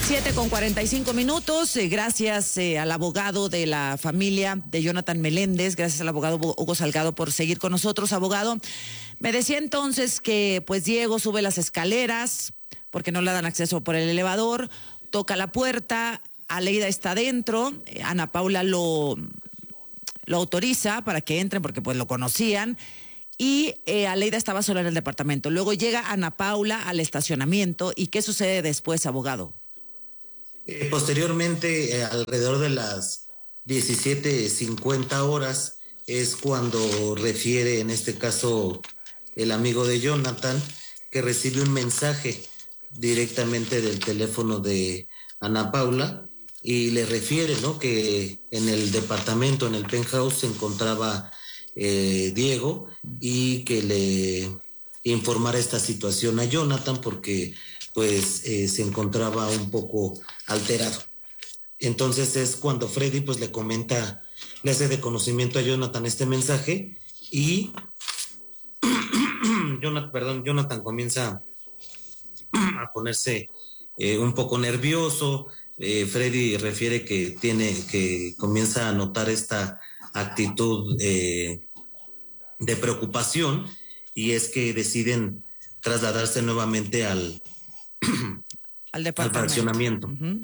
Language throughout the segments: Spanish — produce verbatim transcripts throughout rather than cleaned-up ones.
Siete con cuarenta y cinco minutos, eh, gracias eh, al abogado de la familia de Jonathan Meléndez, gracias al abogado Hugo Salgado por seguir con nosotros. Abogado, me decía entonces que pues Diego sube las escaleras porque no le dan acceso por el elevador, toca la puerta, Aleida está dentro, eh, Ana Paula lo, lo autoriza para que entren porque pues lo conocían. Y eh, Aleida estaba sola en el departamento. Luego llega Ana Paula al estacionamiento. ¿Y qué sucede después, abogado? Eh, posteriormente, eh, alrededor de las diecisiete cincuenta horas, es cuando refiere, en este caso, el amigo de Jonathan, que recibe un mensaje directamente del teléfono de Ana Paula y le refiere, ¿no?, que en el departamento, en el penthouse, se encontraba eh, Diego y que le informara esta situación a Jonathan porque pues eh, se encontraba un poco alterado. Entonces es cuando Freddy pues le comenta, le hace de conocimiento a Jonathan este mensaje y Jonathan, perdón, Jonathan comienza a ponerse eh, un poco nervioso. eh, Freddy refiere que tiene, que comienza a notar esta actitud eh, de preocupación y es que deciden trasladarse nuevamente al al departamento. Al fraccionamiento. Uh-huh.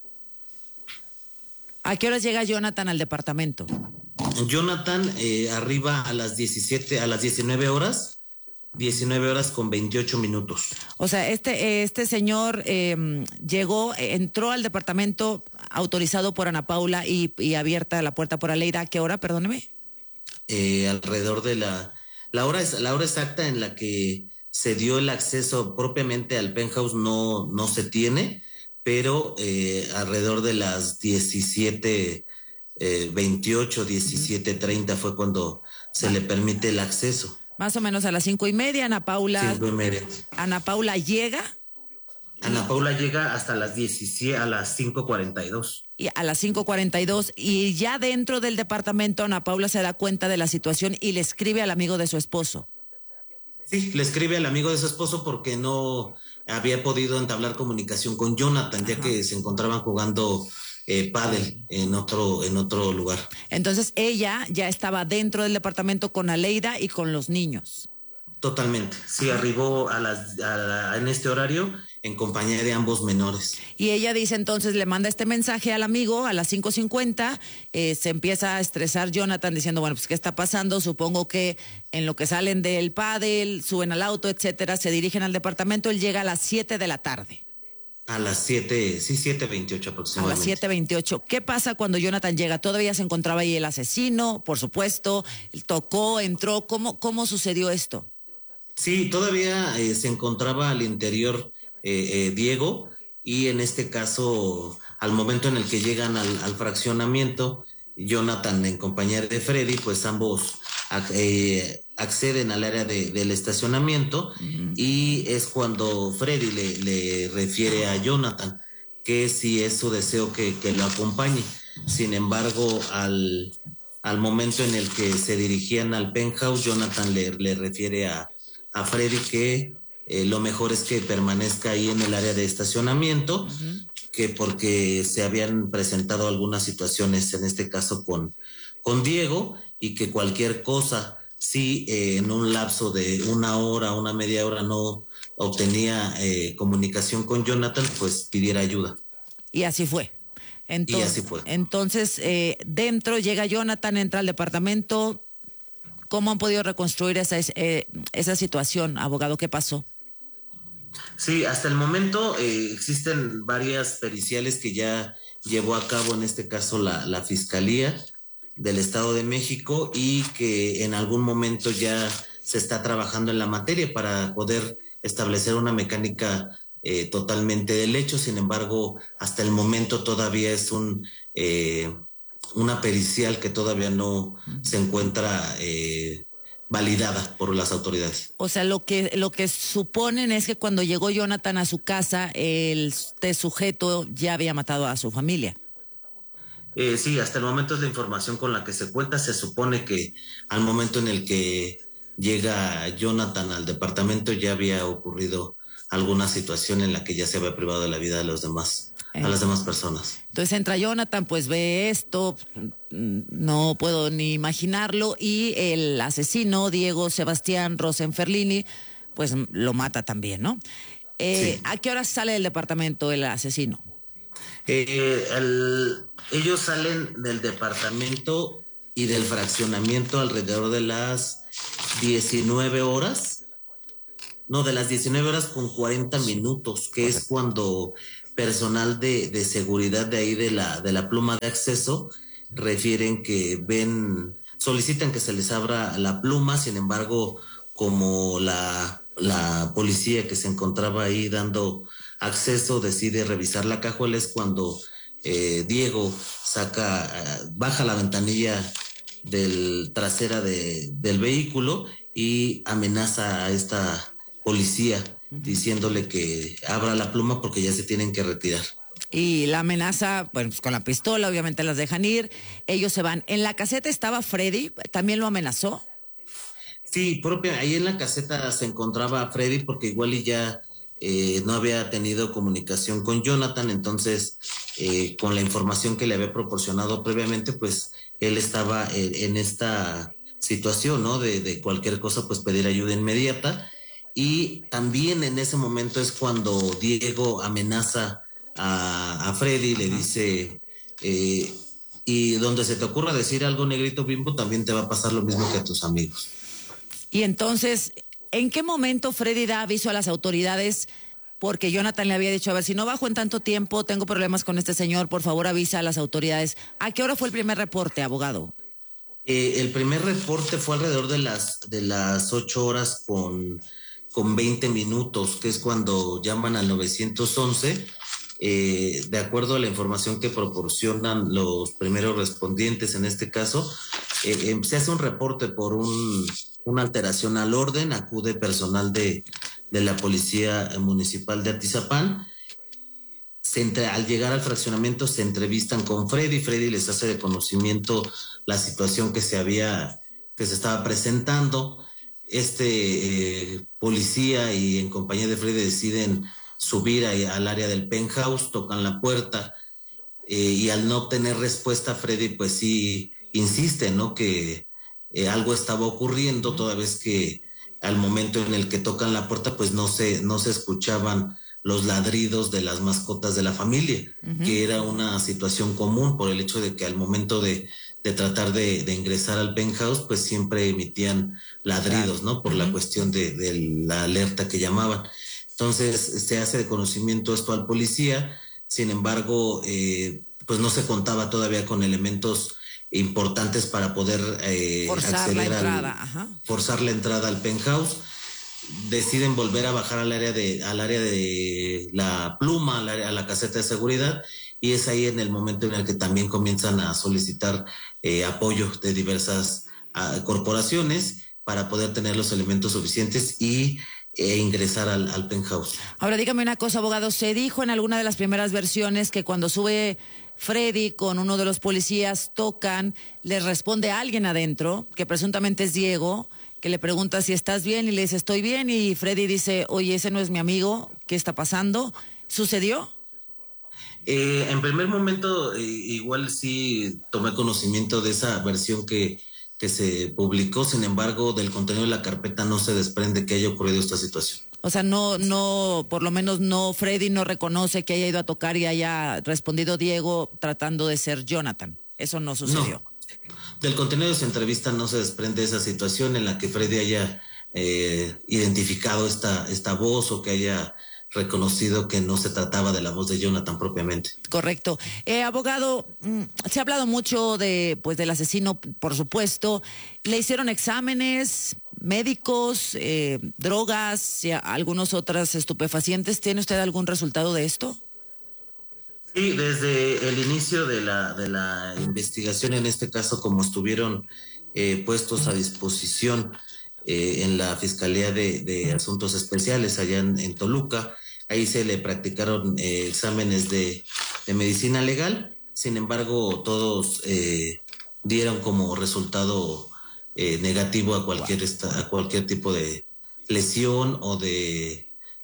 ¿A qué horas llega Jonathan al departamento? Jonathan eh, arriba a las diecisiete, a las diecinueve horas, diecinueve horas con veintiocho minutos. O sea, este este señor eh, llegó, entró al departamento autorizado por Ana Paula y, y abierta la puerta por Aleida. ¿A qué hora, perdóneme? Eh, alrededor de la la hora la hora exacta en la que se dio el acceso propiamente al penthouse no, no se tiene, pero eh, alrededor de las diecisiete veintiocho, diecisiete treinta fue cuando se le permite el acceso. Más o menos a las cinco y media, Ana Paula. Cinco y media. Ana Paula llega. Ana Paula llega hasta las diecisiete, a las cinco cuarenta y dos. Y a las cinco cuarenta y dos, y ya dentro del departamento, Ana Paula se da cuenta de la situación y le escribe al amigo de su esposo. Sí, le escribe al amigo de su esposo porque no había podido entablar comunicación con Jonathan, Ajá. ya que se encontraban jugando eh, pádel en otro, en otro lugar. Entonces ella ya estaba dentro del departamento con Aleida y con los niños. Totalmente, sí, arribó a las, a la, en este horario en compañía de ambos menores. Y ella dice entonces, le manda este mensaje al amigo a las cinco cincuenta, eh, se empieza a estresar Jonathan diciendo, bueno, pues ¿qué está pasando? Supongo que en lo que salen del pádel, suben al auto, etcétera, se dirigen al departamento, él llega a las siete de la tarde. A las siete, sí, siete veintiocho aproximadamente. A las siete veintiocho. ¿Qué pasa cuando Jonathan llega? ¿Todavía se encontraba ahí el asesino? Por supuesto, tocó, entró, ¿cómo, cómo sucedió esto? Sí, todavía eh, se encontraba al interior eh, eh, Diego y en este caso, al momento en el que llegan al, al fraccionamiento, Jonathan en compañía de Freddy, pues ambos eh, acceden al área de, del estacionamiento uh-huh. y es cuando Freddy le, le refiere a Jonathan que si es su deseo que, que lo acompañe. Sin embargo, al, al momento en el que se dirigían al penthouse, Jonathan le, le refiere a a Freddy que eh, lo mejor es que permanezca ahí en el área de estacionamiento, uh-huh. que porque se habían presentado algunas situaciones, en este caso con, con Diego, y que cualquier cosa, si eh, en un lapso de una hora, una media hora no obtenía eh, comunicación con Jonathan, pues pidiera ayuda. Y así fue. Entonces, y así fue. Entonces, eh, dentro llega Jonathan, entra al departamento. ¿Cómo han podido reconstruir esa, eh, esa situación, abogado? ¿Qué pasó? Sí, hasta el momento eh, existen varias periciales que ya llevó a cabo, en este caso, la, la Fiscalía del Estado de México y que en algún momento ya se está trabajando en la materia para poder establecer una mecánica eh, totalmente del hecho. Sin embargo, hasta el momento todavía es un... Eh, una pericial que todavía no se encuentra eh, validada por las autoridades. O sea, lo que lo que suponen es que cuando llegó Jonathan a su casa, el este sujeto ya había matado a su familia. Eh, sí, hasta el momento es la información con la que se cuenta. Se supone que al momento en el que llega Jonathan al departamento ya había ocurrido alguna situación en la que ya se había privado de la vida de los demás a las demás personas. Entonces entra Jonathan, pues ve esto, no puedo ni imaginarlo, y el asesino, Diego Sebastián Rosenferlini, pues lo mata también, ¿no? Eh, sí. ¿A qué hora sale del departamento el asesino? Eh, el, ellos salen del departamento y del fraccionamiento alrededor de las diecinueve horas, no, de las diecinueve horas con cuarenta minutos, que es cuando personal de, de seguridad de ahí de la, de la pluma de acceso refieren que ven, solicitan que se les abra la pluma, sin embargo, como la, la policía que se encontraba ahí dando acceso decide revisar la cajuela, es cuando eh, Diego saca, uh, baja la ventanilla del trasera de, del vehículo y amenaza a esta policía diciéndole que abra la pluma porque ya se tienen que retirar. Y la amenaza, pues con la pistola, obviamente las dejan ir, ellos se van. ¿En la caseta estaba Freddy? ¿También lo amenazó? Sí, propia, ahí en la caseta se encontraba Freddy porque igual y ya eh, no había tenido comunicación con Jonathan, entonces eh, con la información que le había proporcionado previamente, pues él estaba en, en esta situación, ¿no? De, de cualquier cosa, pues pedir ayuda inmediata. Y también en ese momento es cuando Diego amenaza a, a Freddy, le dice, eh, y donde se te ocurra decir algo, negrito Bimbo, también te va a pasar lo mismo que a tus amigos. Y entonces, ¿en qué momento Freddy da aviso a las autoridades? Porque Jonathan le había dicho, a ver, si no bajo en tanto tiempo, tengo problemas con este señor, por favor avisa a las autoridades. ¿A qué hora fue el primer reporte, abogado? Eh, el primer reporte fue alrededor de las, de las ocho horas con... con veinte minutos, que es cuando llaman al nueve once, eh, de acuerdo a la información que proporcionan los primeros respondientes en este caso, eh, eh, se hace un reporte por un, una alteración al orden, acude personal de, de la Policía Municipal de Atizapán, se entre, al llegar al fraccionamiento se entrevistan con Freddy, Freddy les hace de conocimiento la situación que se había, que se estaba presentando. Este eh, policía y en compañía de Freddy deciden subir ahí al área del penthouse, tocan la puerta eh, y al no obtener respuesta Freddy pues sí insiste, ¿no? Que eh, algo estaba ocurriendo, toda vez que al momento en el que tocan la puerta pues no se, no se escuchaban los ladridos de las mascotas de la familia, uh-huh. que era una situación común por el hecho de que al momento de de tratar de, de ingresar al penthouse, pues siempre emitían ladridos, ¿no? Por uh-huh. la cuestión de, de la alerta que llamaban. Entonces, se hace de conocimiento esto al policía, sin embargo, eh, pues no se contaba todavía con elementos importantes para poder eh, forzar acceder la entrada, al, ajá. forzar la entrada al penthouse. Deciden volver a bajar al área de, al área de la pluma, al área, a la caseta de seguridad, y es ahí en el momento en el que también comienzan a solicitar eh, apoyo de diversas uh, corporaciones para poder tener los elementos suficientes y eh, ingresar al, al penthouse. Ahora dígame una cosa, abogado, se dijo en alguna de las primeras versiones que cuando sube Freddy con uno de los policías, tocan, les responde a alguien adentro, que presuntamente es Diego, que le pregunta si estás bien y le dice estoy bien, y Freddy dice, oye, ese no es mi amigo, ¿qué está pasando? ¿Sucedió? Eh, en primer momento, eh, igual sí tomé conocimiento de esa versión que, que se publicó, sin embargo, del contenido de la carpeta no se desprende que haya ocurrido esta situación. O sea, no, no, por lo menos no, Freddy no reconoce que haya ido a tocar y haya respondido Diego tratando de ser Jonathan. Eso no sucedió. No. Del contenido de su entrevista no se desprende esa situación en la que Freddy haya eh, identificado esta, esta voz o que haya reconocido que no se trataba de la voz de Jonathan propiamente. Correcto. Eh, abogado, se ha hablado mucho de, pues, del asesino, por supuesto. ¿Le hicieron exámenes médicos, eh, drogas y algunos otros estupefacientes? ¿Tiene usted algún resultado de esto? Sí, desde el inicio de la, de la investigación, en este caso, como estuvieron eh, puestos a disposición eh, en la Fiscalía de, de Asuntos Especiales allá en, en Toluca, ahí se le practicaron eh, exámenes de, de medicina legal, sin embargo, todos eh, dieron como resultado eh, negativo a cualquier, esta, a cualquier tipo de lesión o de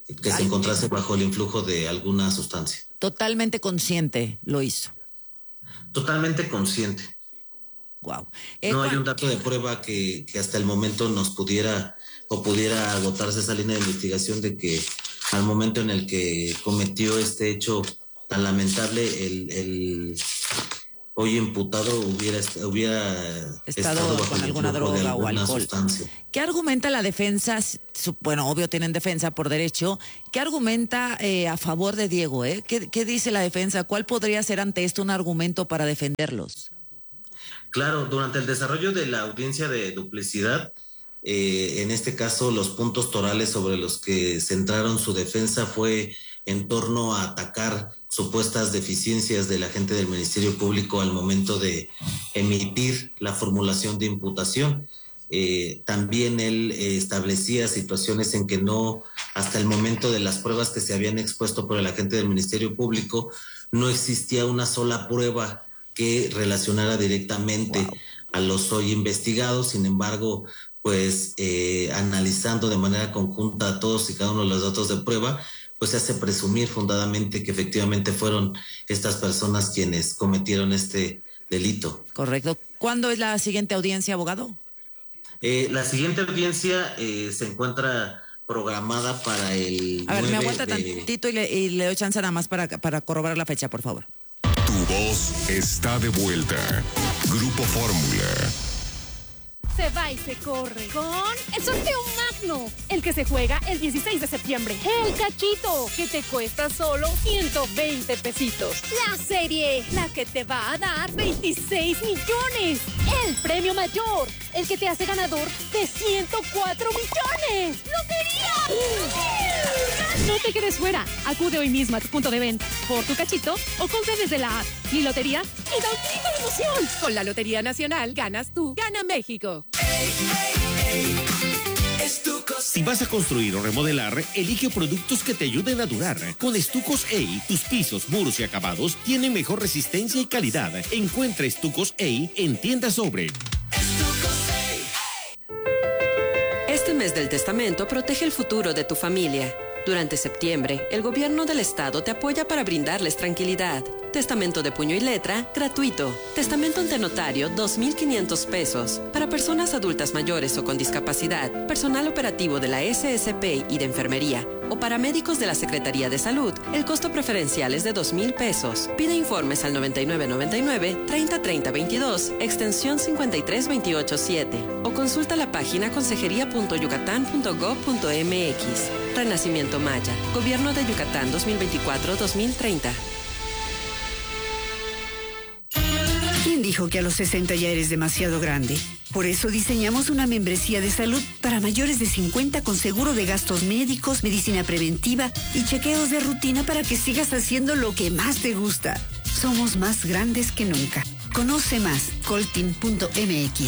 que se encontrase bajo el influjo de alguna sustancia. Totalmente consciente lo hizo. Totalmente consciente. Wow. Eh, no hay un dato de prueba que, que hasta el momento nos pudiera o pudiera agotarse esa línea de investigación de que al momento en el que cometió este hecho tan lamentable, el, el hoy imputado hubiera, hubiera estado, estado bajo con alguna droga alguna o alcohol. Sustancia. ¿Qué argumenta la defensa? Bueno, obvio tienen defensa por derecho. ¿Qué argumenta eh, a favor de Diego? Eh? ¿Qué, ¿Qué dice la defensa? ¿Cuál podría ser ante esto un argumento para defenderlos? Claro, durante el desarrollo de la audiencia de duplicidad, eh, en este caso los puntos torales sobre los que centraron su defensa fue en torno a atacar supuestas deficiencias del agente del Ministerio Público al momento de emitir la formulación de imputación. Eh, también él eh, establecía situaciones en que no, hasta el momento de las pruebas que se habían expuesto por el agente del Ministerio Público, no existía una sola prueba que relacionara directamente wow. a los hoy investigados. Sin embargo, pues eh, analizando de manera conjunta todos y cada uno de los datos de prueba, pues se hace presumir fundadamente que efectivamente fueron estas personas quienes cometieron este delito. Correcto. ¿Cuándo es la siguiente audiencia, abogado? Eh, la siguiente audiencia eh, se encuentra programada para el A ver, me aguanta de... tantito y le, y le doy chance nada más para, para corroborar la fecha, por favor. Tu voz está de vuelta. Grupo Fórmula. Se va y se corre con el sorteo magno, el que se juega el dieciséis de septiembre. El cachito, que te cuesta solo ciento veinte pesitos. La serie, la que te va a dar veintiséis millones. El premio mayor, el que te hace ganador de ciento cuatro millones. ¡Lotería! No te quedes fuera. Acude hoy mismo a tu punto de venta por tu cachito o compra desde la app. Mi lotería y da un grito de emoción. Con la Lotería Nacional ganas tú, gana México. Ey, ey, ey. Estucos. Si vas a construir o remodelar, elige productos que te ayuden a durar. Con Estucos E I, tus pisos, muros y acabados tienen mejor resistencia y calidad. Encuentra Estucos E I en tiendas Sobre. Este mes del testamento protege el futuro de tu familia. Durante septiembre, el gobierno del estado te apoya para brindarles tranquilidad. Testamento de puño y letra, gratuito. Testamento ante notario, dos mil quinientos pesos. Para personas adultas mayores o con discapacidad, personal operativo de la S S P y de enfermería, o paramédicos de la Secretaría de Salud, el costo preferencial es de dos mil pesos. Pide informes al noventa y nueve noventa y nueve, treinta treinta veintidós, extensión cincuenta y tres veintiocho siete. O consulta la página consejería punto yucatán punto gob punto m x. Renacimiento Maya. Gobierno de Yucatán dos mil veinticuatro a dos mil treinta. ¿Quién dijo que a los sesenta ya eres demasiado grande? Por eso diseñamos una membresía de salud para mayores de cincuenta con seguro de gastos médicos, medicina preventiva y chequeos de rutina para que sigas haciendo lo que más te gusta. Somos más grandes que nunca. Conoce más, coltin punto m x.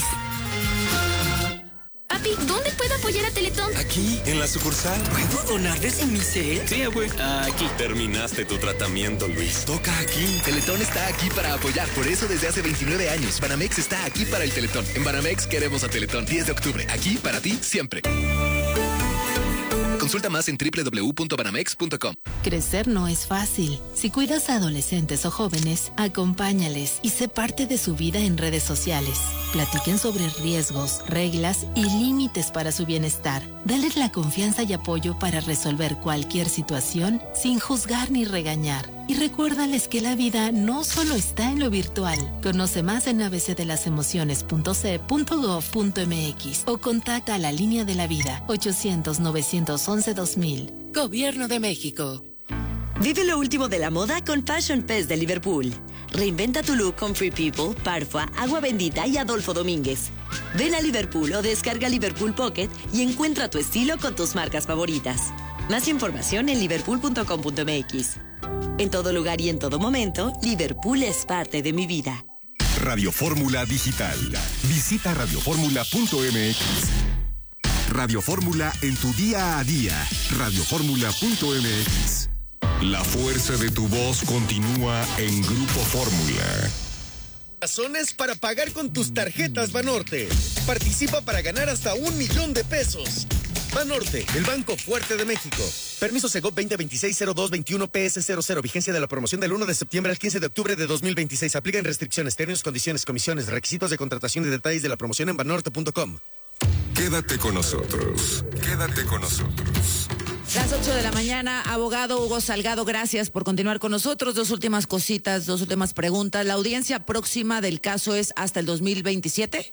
Papi, ¿dónde puedo apoyar a Teletón? Aquí, en la sucursal. ¿Puedo donarles en mi cel? Sí, abue. Aquí. Terminaste tu tratamiento, Luis. Toca aquí. Teletón está aquí para apoyar. Por eso desde hace veintinueve años, Banamex está aquí para el Teletón. En Banamex queremos a Teletón. diez de octubre. Aquí para ti, siempre. Consulta más en doble u doble u doble u punto banamex punto com. Crecer no es fácil. Si cuidas a adolescentes o jóvenes, acompáñales y sé parte de su vida en redes sociales. Platiquen sobre riesgos, reglas y límites para su bienestar. Dales la confianza y apoyo para resolver cualquier situación sin juzgar ni regañar. Y recuérdales que la vida no solo está en lo virtual. Conoce más en a b c de las emociones punto c punto gob punto m x o contacta a la línea de la vida ochocientos, novecientos once, dos mil. Gobierno de México. Vive lo último de la moda con Fashion Fest de Liverpool. Reinventa tu look con Free People, Parfua, Agua Bendita y Adolfo Domínguez. Ven a Liverpool o descarga Liverpool Pocket y encuentra tu estilo con tus marcas favoritas. Más información en liverpool punto com punto m x. En todo lugar y en todo momento, Liverpool es parte de mi vida. Radio Fórmula Digital. Visita radio fórmula punto m x. Radio Fórmula en tu día a día. radio fórmula punto m x. La fuerza de tu voz continúa en Grupo Fórmula. Razones para pagar con tus tarjetas Banorte. Participa para ganar hasta un millón de pesos. Banorte, el banco fuerte de México. Permiso Segov veinte veintiséis cero dos veintiuno P S cero cero. Vigencia de la promoción del uno de septiembre al quince de octubre de dos mil veintiséis. Aplican restricciones, términos, condiciones, comisiones, requisitos de contratación y detalles de la promoción en banorte punto com. Quédate con nosotros. Quédate con nosotros. Las ocho de la mañana, abogado Hugo Salgado, gracias por continuar con nosotros. Dos últimas cositas, dos últimas preguntas. ¿La audiencia próxima del caso es hasta el dos mil veintisiete?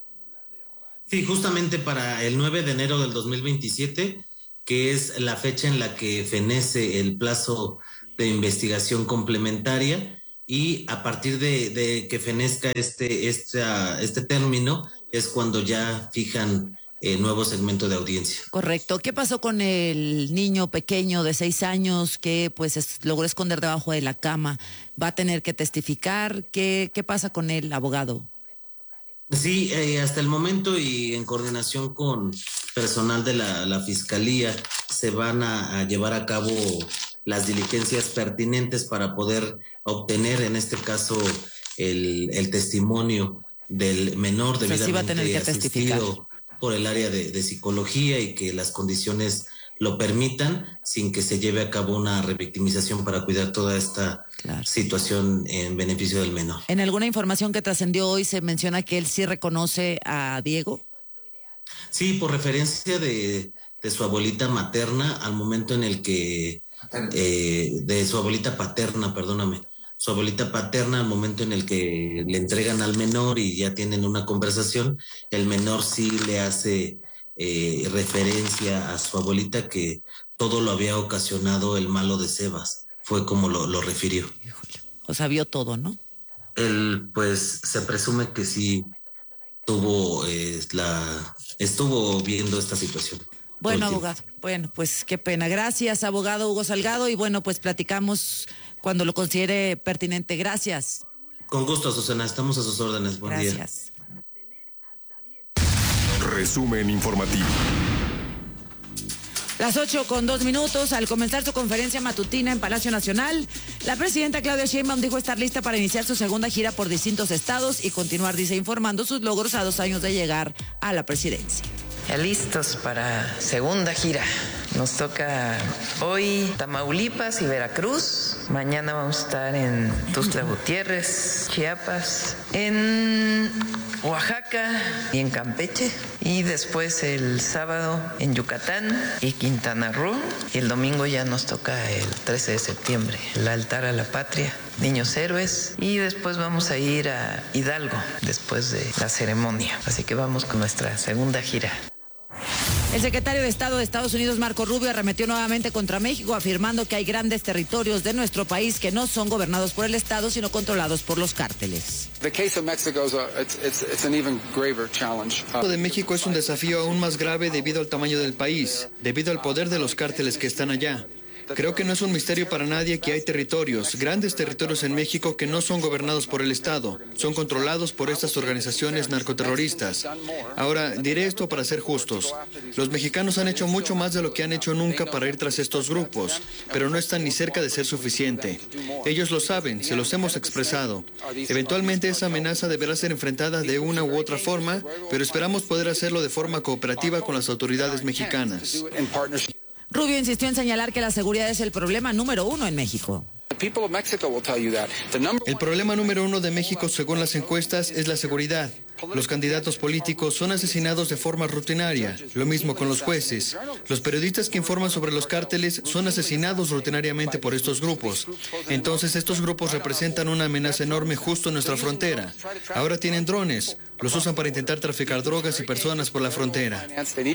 Sí, justamente para el nueve de enero del dos mil veintisiete, que es la fecha en la que fenece el plazo de investigación complementaria, y a partir de, de que fenezca este, este, este término es cuando ya fijan Eh, nuevo segmento de audiencia. Correcto. ¿Qué pasó con el niño pequeño de seis años que pues es, logró esconder debajo de la cama? ¿Va a tener que testificar? ¿Qué, qué pasa con el abogado? Sí, eh, hasta el momento y en coordinación con personal de la, la Fiscalía se van a, a llevar a cabo las diligencias pertinentes para poder obtener en este caso el, el testimonio del menor debidamente o sea, sí va a tener que testificar por el área de, de psicología y que las condiciones lo permitan sin que se lleve a cabo una revictimización para cuidar toda esta claro. situación en beneficio del menor. En alguna información que trascendió hoy se menciona que él sí reconoce a Diego. Sí, por referencia de, de su abuelita materna al momento en el que, eh, de su abuelita paterna, perdóname, su abuelita paterna al momento en el que le entregan al menor y ya tienen una conversación, el menor sí le hace eh, referencia a su abuelita que todo lo había ocasionado el malo de Sebas, fue como lo, lo refirió. O sea, vio todo, ¿no? Él, pues, se presume que sí tuvo eh, la, estuvo viendo esta situación. Bueno, abogado, bueno, pues qué pena. Gracias, abogado Hugo Salgado, y bueno, pues platicamos cuando lo considere pertinente. Gracias. Con gusto, Susana. Estamos a sus órdenes. Buen día. Gracias. Resumen informativo. Las ocho con dos minutos, al comenzar su conferencia matutina en Palacio Nacional, la presidenta Claudia Sheinbaum dijo estar lista para iniciar su segunda gira por distintos estados y continuar, dice, informando sus logros a dos años de llegar a la presidencia. Ya listos para segunda gira. Nos toca hoy Tamaulipas y Veracruz. Mañana vamos a estar en Tuxtla Gutiérrez, Chiapas, en Oaxaca y en Campeche. Y después el sábado en Yucatán y Quintana Roo. Y el domingo ya nos toca el trece de septiembre, el altar a la patria, niños héroes. Y después vamos a ir a Hidalgo después de la ceremonia. Así que vamos con nuestra segunda gira. El secretario de Estado de Estados Unidos, Marco Rubio, arremetió nuevamente contra México, afirmando que hay grandes territorios de nuestro país que no son gobernados por el Estado, sino controlados por los cárteles. El caso de México es un desafío aún más grave debido al tamaño del país, debido al poder de los cárteles que están allá. Creo que no es un misterio para nadie que hay territorios, grandes territorios en México que no son gobernados por el Estado, son controlados por estas organizaciones narcoterroristas. Ahora, diré esto para ser justos. Los mexicanos han hecho mucho más de lo que han hecho nunca para ir tras estos grupos, pero no están ni cerca de ser suficiente. Ellos lo saben, se los hemos expresado. Eventualmente esa amenaza deberá ser enfrentada de una u otra forma, pero esperamos poder hacerlo de forma cooperativa con las autoridades mexicanas. Rubio insistió en señalar que la seguridad es el problema número uno en México. El problema número uno de México, según las encuestas, es la seguridad. Los candidatos políticos son asesinados de forma rutinaria, lo mismo con los jueces. Los periodistas que informan sobre los cárteles son asesinados rutinariamente por estos grupos. Entonces estos grupos representan una amenaza enorme justo en nuestra frontera. Ahora tienen drones, los usan para intentar traficar drogas y personas por la frontera.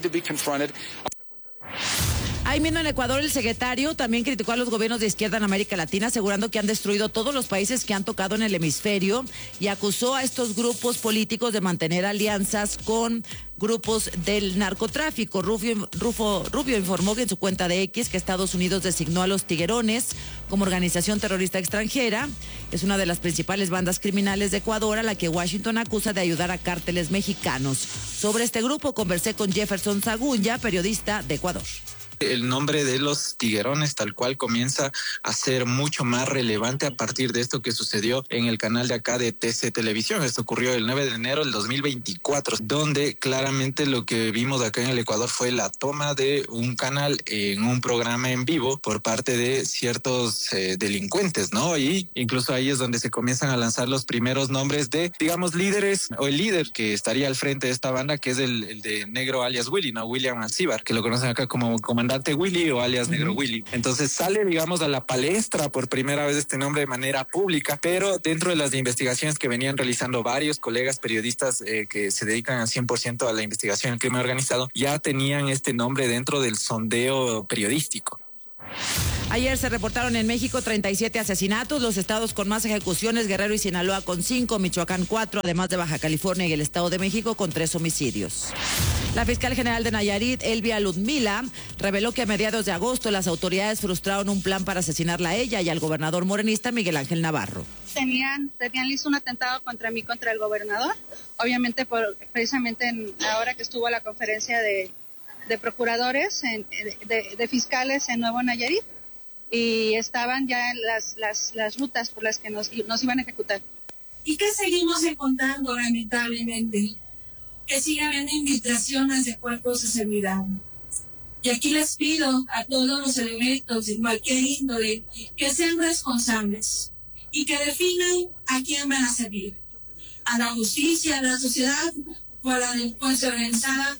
Ahí mismo en Ecuador, el secretario también criticó a los gobiernos de izquierda en América Latina, asegurando que han destruido todos los países que han tocado en el hemisferio, y acusó a estos grupos políticos de mantener alianzas con grupos del narcotráfico. Rufio, Rufo, Rubio informó que en su cuenta de X que Estados Unidos designó a los Tiguerones como organización terrorista extranjera. Es una de las principales bandas criminales de Ecuador, a la que Washington acusa de ayudar a cárteles mexicanos. Sobre este grupo conversé con Jefferson Zagunya, periodista de Ecuador. El nombre de los tiguerones tal cual comienza a ser mucho más relevante a partir de esto que sucedió en el canal de acá de T C Televisión. Esto ocurrió el nueve de enero del dos mil veinticuatro, donde claramente lo que vimos acá en el Ecuador fue la toma de un canal en un programa en vivo por parte de ciertos eh, delincuentes, ¿no? Y incluso ahí es donde se comienzan a lanzar los primeros nombres de, digamos, líderes o el líder que estaría al frente de esta banda, que es el, el de Negro alias Willy, ¿no? William Alcibar, que lo conocen acá como Comandante Willy o alias uh-huh. Negro Willy. Entonces sale, digamos, a la palestra por primera vez este nombre de manera pública, pero dentro de las investigaciones que venían realizando varios colegas periodistas eh, que se dedican al cien por ciento a la investigación del crimen organizado, ya tenían este nombre dentro del sondeo periodístico. Ayer se reportaron en México treinta y siete asesinatos, los estados con más ejecuciones, Guerrero y Sinaloa con cinco, Michoacán cuatro, además de Baja California y el Estado de México con tres homicidios. La fiscal general de Nayarit, Elvia Ludmila, reveló que a mediados de agosto las autoridades frustraron un plan para asesinarla a ella y al gobernador morenista Miguel Ángel Navarro. Tenían, tenían listo un atentado contra mí, contra el gobernador, obviamente por, precisamente en, ahora que estuvo la conferencia de, de procuradores, en, de, de fiscales en Nuevo Nayarit, y estaban ya en las, las, las rutas por las que nos, nos iban a ejecutar. ¿Y qué seguimos encontrando, lamentablemente? Que sigue habiendo infiltraciones de cuerpos de seguridad. Y aquí les pido a todos los elementos de cualquier índole que sean responsables y que definan a quién van a servir. A la justicia, a la sociedad o a la delincuencia organizada.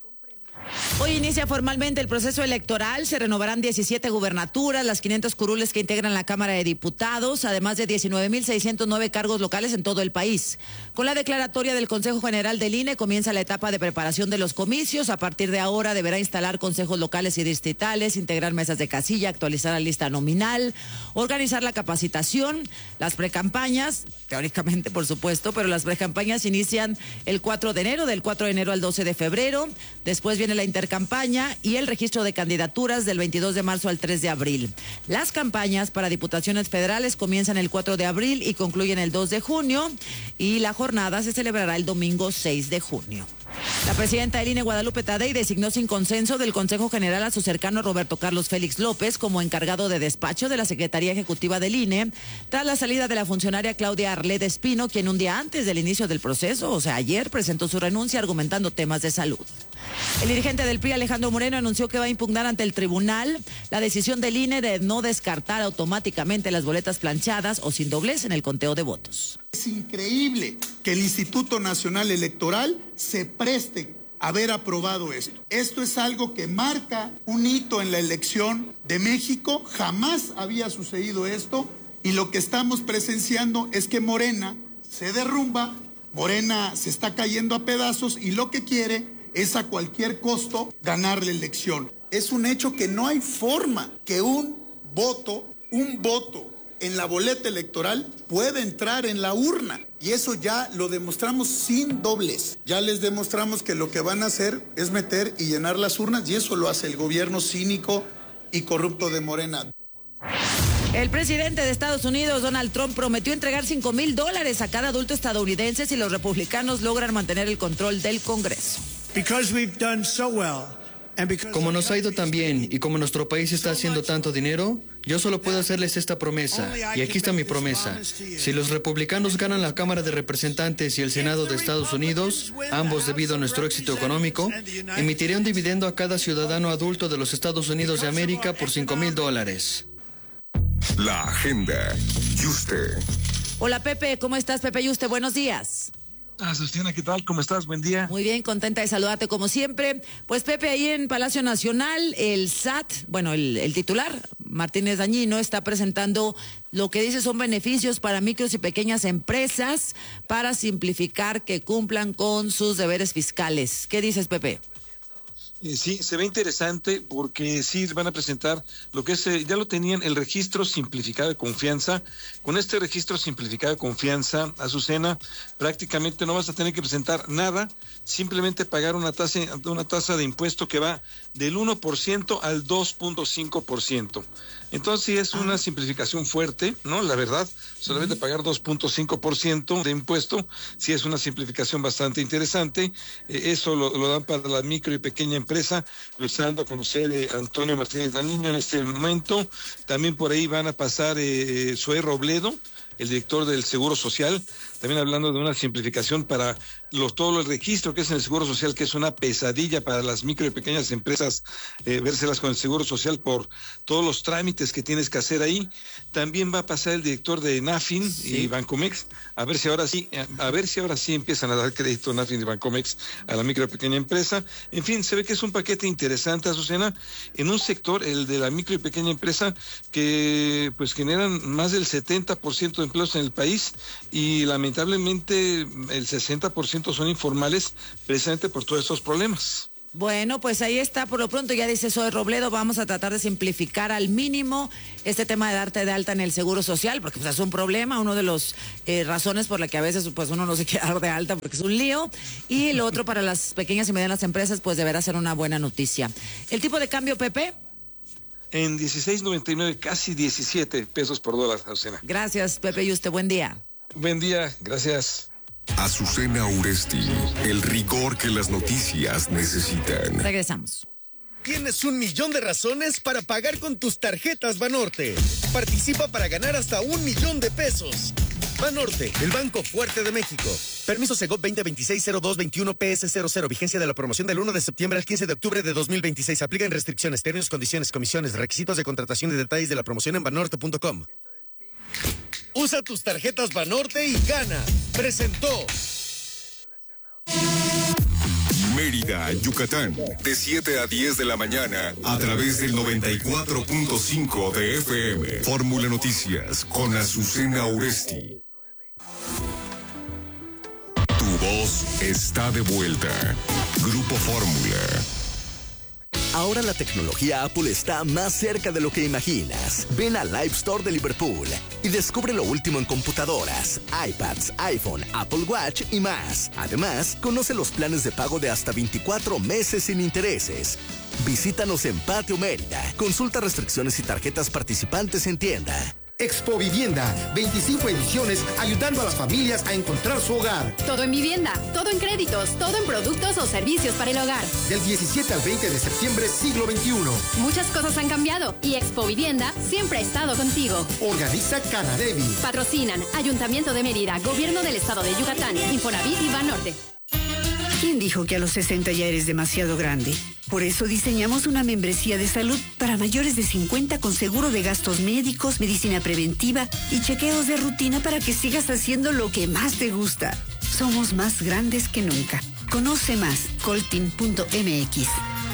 Hoy inicia formalmente el proceso electoral, se renovarán diecisiete gubernaturas, las quinientas curules que integran la Cámara de Diputados, además de diecinueve mil seiscientos nueve cargos locales en todo el país. Con la declaratoria del Consejo General del I N E comienza la etapa de preparación de los comicios. A partir de ahora deberá instalar consejos locales y distritales, integrar mesas de casilla, actualizar la lista nominal, organizar la capacitación, las precampañas, teóricamente por supuesto, pero las precampañas inician el cuatro de enero, del cuatro de enero al doce de febrero, después viene la intercampaña y el registro de candidaturas del veintidós de marzo al tres de abril. Las campañas para diputaciones federales comienzan el cuatro de abril y concluyen el dos de junio y la jornada se celebrará el domingo seis de junio. La presidenta del I N E, Guadalupe Tadei, designó sin consenso del Consejo General a su cercano Roberto Carlos Félix López como encargado de despacho de la Secretaría Ejecutiva del I N E, tras la salida de la funcionaria Claudia Arleda Espino, quien un día antes del inicio del proceso, o sea, ayer, presentó su renuncia argumentando temas de salud. El dirigente del P R I, Alejandro Moreno, anunció que va a impugnar ante el tribunal la decisión del I N E de no descartar automáticamente las boletas planchadas o sin doblez en el conteo de votos. Es increíble que el Instituto Nacional Electoral se preste a haber aprobado esto. Esto es algo que marca un hito en la elección de México. Jamás había sucedido esto y lo que estamos presenciando es que Morena se derrumba, Morena se está cayendo a pedazos y lo que quiere es a cualquier costo ganar la elección. Es un hecho que no hay forma que un voto, un voto en la boleta electoral pueda entrar en la urna. Y eso ya lo demostramos sin doblez. Ya les demostramos que lo que van a hacer es meter y llenar las urnas y eso lo hace el gobierno cínico y corrupto de Morena. El presidente de Estados Unidos, Donald Trump, prometió entregar cinco mil dólares a cada adulto estadounidense si los republicanos logran mantener el control del Congreso. Como nos ha ido tan bien y como nuestro país está haciendo tanto dinero, yo solo puedo hacerles esta promesa, y aquí está mi promesa. Si los republicanos ganan la Cámara de Representantes y el Senado de Estados Unidos, ambos debido a nuestro éxito económico, emitiré un dividendo a cada ciudadano adulto de los Estados Unidos de América por cinco mil dólares. La agenda. Yuste. Hola Pepe, ¿cómo estás Pepe Yuste? Buenos días. Ah, Susana, ¿qué tal? ¿Cómo estás? Buen día. Muy bien, contenta de saludarte como siempre. Pues Pepe, ahí en Palacio Nacional, el S A T, bueno, el, el titular, Martínez Dañino, está presentando lo que dice son beneficios para micros y pequeñas empresas para simplificar que cumplan con sus deberes fiscales. ¿Qué dices, Pepe? Eh, sí, se ve interesante porque sí van a presentar lo que es, eh, ya lo tenían, el registro simplificado de confianza. Con este registro simplificado de confianza, Azucena, prácticamente no vas a tener que presentar nada, simplemente pagar una tasa, una tasa de impuesto que va del uno por ciento al dos punto cinco por ciento. Entonces sí es una simplificación fuerte, ¿no? La verdad, solamente pagar dos punto cinco por ciento de impuesto, sí es una simplificación bastante interesante. Eh, eso lo, lo dan para la micro y pequeña empresa. empresa. Lo está dando a conocer eh, Antonio Martínez Daniño en este momento. También por ahí van a pasar eh, Zoé Robledo, el director del Seguro Social, también hablando de una simplificación para los, todo el registro que es en el Seguro Social, que es una pesadilla para las micro y pequeñas empresas, eh, vérselas con el Seguro Social por todos los trámites que tienes que hacer ahí. También va a pasar el director de Nafin sí. y Bancomex, a ver si ahora sí, a ver si ahora sí empiezan a dar crédito Nafin y Bancomex a la micro y pequeña empresa. En fin, se ve que es un paquete interesante, Azucena, en un sector, el de la micro y pequeña empresa, que pues generan más del setenta por ciento de empleos en el país y lamentablemente el sesenta por ciento son informales precisamente por todos estos problemas. Bueno, pues ahí está, por lo pronto ya dice Zoe Robledo, vamos a tratar de simplificar al mínimo este tema de darte de alta en el Seguro Social, porque pues, es un problema, una de las eh, razones por la que a veces pues uno no se quiere dar de alta porque es un lío, y lo otro para las pequeñas y medianas empresas pues deberá ser una buena noticia. ¿El tipo de cambio, Pepe? En dieciséis noventa y nueve, casi diecisiete pesos por dólar, Azucena. Gracias, Pepe, y usted, buen día. Buen día, gracias. Azucena Uresti, el rigor que las noticias necesitan. Regresamos. Tienes un millón de razones para pagar con tus tarjetas Banorte. Participa para ganar hasta un millón de pesos. Banorte, el banco fuerte de México. Permiso Segov veinte veintiséis cero dos veintiuno P S cero cero. Vigencia de la promoción del uno de septiembre al quince de octubre de dos mil veintiséis. Aplican restricciones, términos, condiciones, comisiones, requisitos de contratación y detalles de la promoción en banorte punto com. Usa tus tarjetas Banorte y gana. Presentó Mérida, Yucatán, de siete a diez de la mañana, a través del noventa y cuatro punto cinco de F M. Fórmula Noticias con Azucena Uresti. Tu voz está de vuelta. Grupo Fórmula. Ahora la tecnología Apple está más cerca de lo que imaginas. Ven al Live Store de Liverpool y descubre lo último en computadoras, iPads, iPhone, Apple Watch y más. Además, conoce los planes de pago de hasta veinticuatro meses sin intereses. Visítanos en Patio Mérida. Consulta restricciones y tarjetas participantes en tienda. Expo Vivienda, veinticinco ediciones ayudando a las familias a encontrar su hogar. Todo en vivienda, todo en créditos, todo en productos o servicios para el hogar. Del diecisiete al veinte de septiembre, siglo veintiuno. Muchas cosas han cambiado y Expo Vivienda siempre ha estado contigo. Organiza Canadevi. Patrocinan Ayuntamiento de Mérida, Gobierno del Estado de Yucatán, Infonavit y Banorte. ¿Quién dijo que a los sesenta ya eres demasiado grande? Por eso diseñamos una membresía de salud para mayores de cincuenta con seguro de gastos médicos, medicina preventiva y chequeos de rutina para que sigas haciendo lo que más te gusta. Somos más grandes que nunca. Conoce más, coltin punto m x.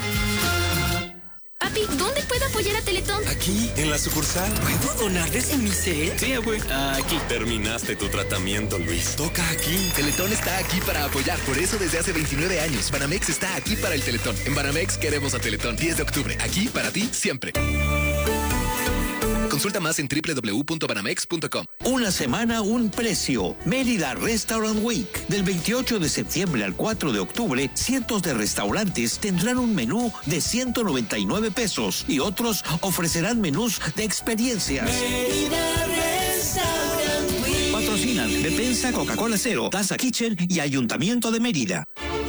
Papi, ¿dónde puedo apoyar a Teletón? Aquí, en la sucursal. ¿Puedo donarles en mi cel? Sí, güey. Aquí. Terminaste tu tratamiento, Luis. Toca aquí. Teletón está aquí para apoyar. Por eso desde hace veintinueve años, Banamex está aquí para el Teletón. En Banamex queremos a Teletón. diez de octubre. Aquí para ti, siempre. Consulta más en doble u doble u doble u punto banamex punto com. Una semana, un precio. Mérida Restaurant Week. Del veintiocho de septiembre al cuatro de octubre, cientos de restaurantes tendrán un menú de ciento noventa y nueve pesos y otros ofrecerán menús de experiencias. Mérida Restaurant Week. Patrocinan Bepensa, Coca-Cola Cero, Taza Kitchen y Ayuntamiento de Mérida.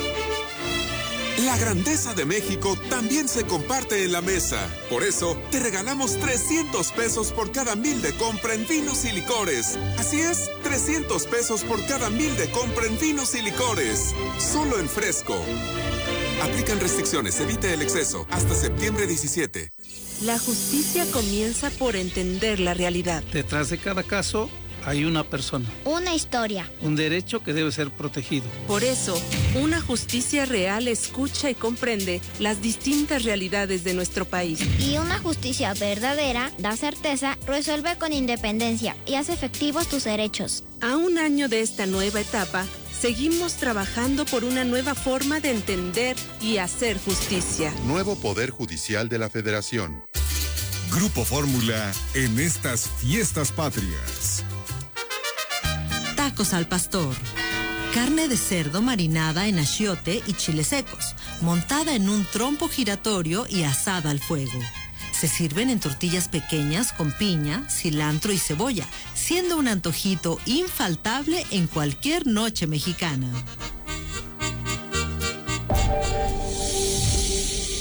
La grandeza de México también se comparte en la mesa. Por eso, te regalamos trescientos pesos por cada mil de compra en vinos y licores. Así es, trescientos pesos por cada mil de compra en vinos y licores. Solo en Fresco. Aplican restricciones, evite el exceso. Hasta septiembre diecisiete. La justicia comienza por entender la realidad. Detrás de cada caso hay una persona. Una historia. Un derecho que debe ser protegido. Por eso, una justicia real escucha y comprende las distintas realidades de nuestro país. Y una justicia verdadera da certeza, resuelve con independencia y hace efectivos tus derechos. A un año de esta nueva etapa, seguimos trabajando por una nueva forma de entender y hacer justicia. Nuevo Poder Judicial de la Federación. Grupo Fórmula en estas fiestas patrias. Tacos al pastor. Carne de cerdo marinada en achiote y chiles secos, montada en un trompo giratorio y asada al fuego. Se sirven en tortillas pequeñas con piña, cilantro y cebolla, siendo un antojito infaltable en cualquier noche mexicana.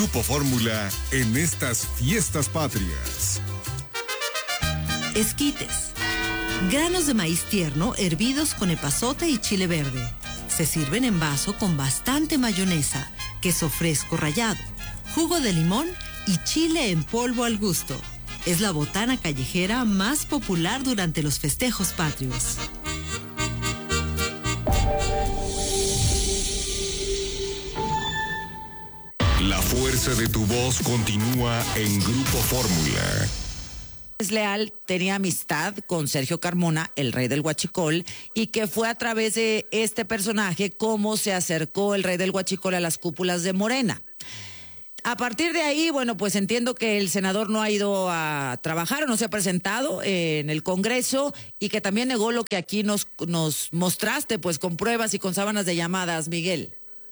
Grupo Fórmula en estas fiestas patrias. Esquites. Granos de maíz tierno hervidos con epazote y chile verde. Se sirven en vaso con bastante mayonesa, queso fresco rallado, jugo de limón y chile en polvo al gusto. Es la botana callejera más popular durante los festejos patrios. La fuerza de tu voz continúa en Grupo Fórmula. Leal tenía amistad con Sergio Carmona, el rey del huachicol, y que fue a través de este personaje cómo se acercó el rey del huachicol a las cúpulas de Morena. A partir de ahí, bueno, pues entiendo que el senador no ha ido a trabajar o no se ha presentado en el Congreso y que también negó lo que aquí nos, nos mostraste, pues con pruebas y con sábanas de llamadas, Miguel.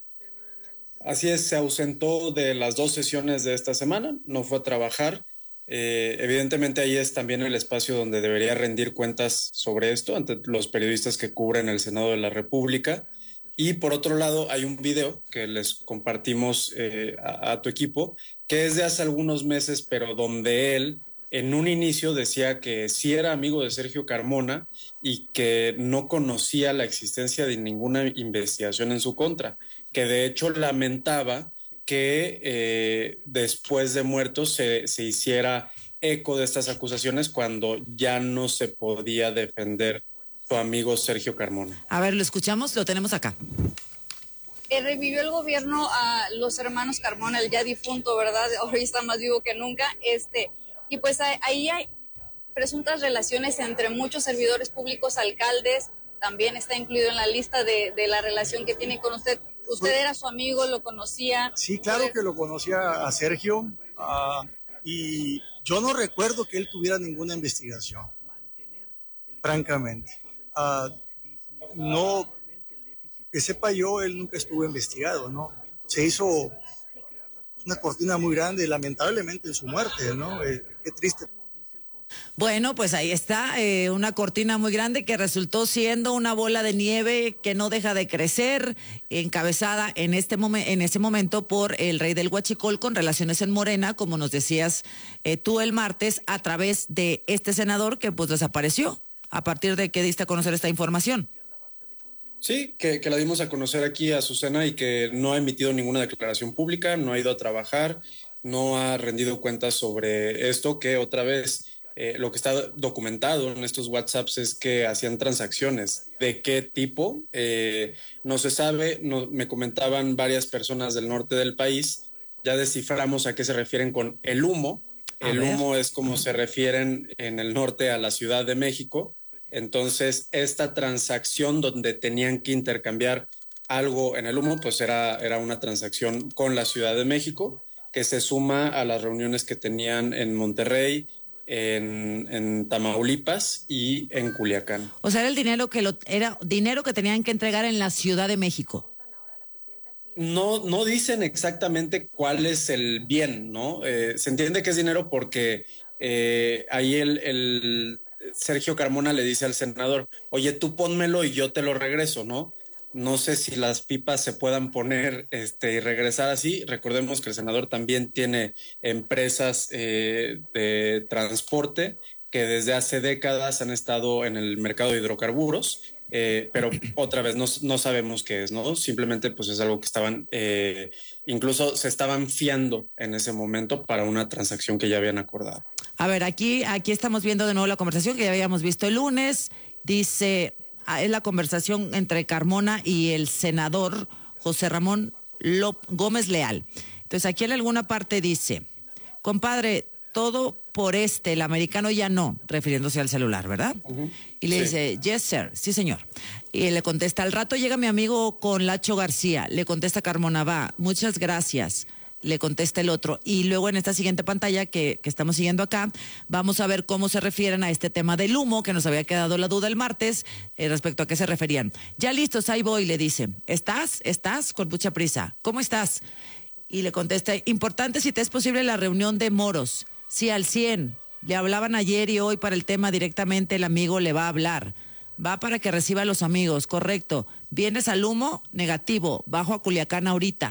Así es, se ausentó de las dos sesiones de esta semana, no fue a trabajar. Eh, evidentemente ahí es también el espacio donde debería rendir cuentas sobre esto ante los periodistas que cubren el Senado de la República. Y por otro lado hay un video que les compartimos eh, a, a tu equipo, que es de hace algunos meses, pero donde él en un inicio decía que sí era amigo de Sergio Carmona y que no conocía la existencia de ninguna investigación en su contra, que de hecho lamentaba que eh, después de muerto se, se hiciera eco de estas acusaciones cuando ya no se podía defender su amigo Sergio Carmona. A ver, lo escuchamos, lo tenemos acá. Eh, revivió el gobierno a los hermanos Carmona, el ya difunto, ¿verdad? Hoy está más vivo que nunca. Este, y pues ahí hay presuntas relaciones entre muchos servidores públicos, alcaldes, también está incluido en la lista de, de la relación que tiene con usted. ¿Usted era su amigo, lo conocía? Sí, claro que lo conocía a Sergio uh, y yo no recuerdo que él tuviera ninguna investigación, francamente. Uh, no, que sepa yo, él nunca estuvo investigado, ¿no? Se hizo una cortina muy grande, lamentablemente, en su muerte, ¿no? Eh, qué triste. Bueno, pues ahí está, eh, una cortina muy grande que resultó siendo una bola de nieve que no deja de crecer, encabezada en este momen- en ese momento por el rey del huachicol con relaciones en Morena, como nos decías eh, tú el martes, a través de este senador que pues desapareció a partir de que diste a conocer esta información. Sí, que, que la dimos a conocer aquí a Azucena y que no ha emitido ninguna declaración pública, no ha ido a trabajar, no ha rendido cuentas sobre esto, que otra vez... Eh, lo que está documentado en estos WhatsApps es que hacían transacciones. ¿De qué tipo? Eh, no se sabe. No, me comentaban varias personas del norte del país. Ya desciframos a qué se refieren con el humo. A el ver. humo es como se refieren en el norte a la Ciudad de México. Entonces, esta transacción donde tenían que intercambiar algo en el humo, pues era, era una transacción con la Ciudad de México, que se suma a las reuniones que tenían en Monterrey, En, en Tamaulipas y en Culiacán. O sea, era el dinero que lo, era dinero que tenían que entregar en la Ciudad de México. No, no dicen exactamente cuál es el bien, ¿no? Eh, se entiende que es dinero porque eh, ahí el, el Sergio Carmona le dice al senador, oye, tú pónmelo y yo te lo regreso, ¿no? No sé si las pipas se puedan poner este, y regresar así. Recordemos que el senador también tiene empresas eh, de transporte que desde hace décadas han estado en el mercado de hidrocarburos, eh, pero otra vez no, no sabemos qué es, ¿no? Simplemente pues es algo que estaban, eh, incluso se estaban fiando en ese momento para una transacción que ya habían acordado. A ver, aquí, aquí estamos viendo de nuevo la conversación que ya habíamos visto el lunes. Dice... es la conversación entre Carmona y el senador José Ramón Lop- Gómez Leal. Entonces aquí en alguna parte dice, compadre, todo por este, el americano ya no, refiriéndose al celular, ¿verdad? Uh-huh. Y le sí. dice, yes, sir, sí, señor. Y le contesta, al rato llega mi amigo con Lacho García. Le contesta Carmona, va, muchas gracias. Le contesta el otro. Y luego en esta siguiente pantalla que, que estamos siguiendo acá, vamos a ver cómo se refieren a este tema del humo, que nos había quedado la duda el martes, eh, respecto a qué se referían. Ya listos, ahí voy, le dice. ¿Estás? ¿Estás? Con mucha prisa. ¿Cómo estás? Y le contesta, importante si te es posible la reunión de moros. Sí, al cien. Le hablaban ayer y hoy para el tema directamente, el amigo le va a hablar. Va para que reciba a los amigos, correcto. ¿Vienes al humo? Negativo. Bajo a Culiacán ahorita.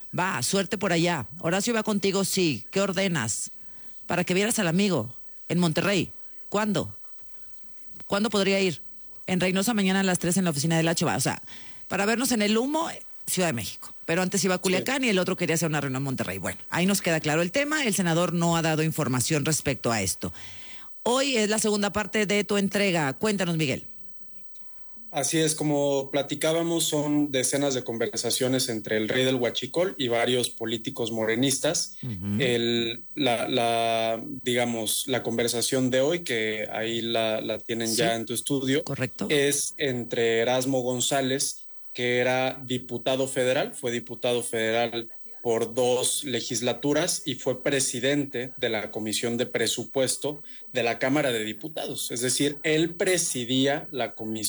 Va, suerte por allá. Horacio va contigo, sí. ¿Qué ordenas? Para que vieras al amigo en Monterrey. ¿Cuándo? ¿Cuándo podría ir? En Reynosa mañana a las tres en la oficina del H B A. O sea, para vernos en el humo, Ciudad de México. Pero antes iba a Culiacán, sí, y el otro quería hacer una reunión en Monterrey. Bueno, ahí nos queda claro el tema. El senador no ha dado información respecto a esto. Hoy es la segunda parte de tu entrega. Cuéntanos, Miguel. Así es, como platicábamos, son decenas de conversaciones entre el rey del huachicol y varios políticos morenistas. Uh-huh. El, la, la, digamos, la conversación de hoy, que ahí la, la tienen sí, ya en tu estudio, correcto, es entre Erasmo González, que era diputado federal, fue diputado federal por dos legislaturas y fue presidente de la Comisión de Presupuesto de la Cámara de Diputados. Es decir, él presidía la comisión